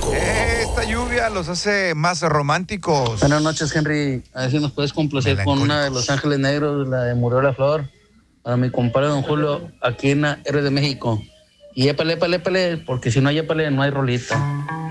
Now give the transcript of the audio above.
México. Esta lluvia los hace más románticos. Buenas noches, Henry. A ver si nos puedes complacer con una de Los Ángeles Negros, la de Murió la Flor, para mi compadre don Julio, aquí en la R de México. Y épale, porque si no hay épale, no hay rolita.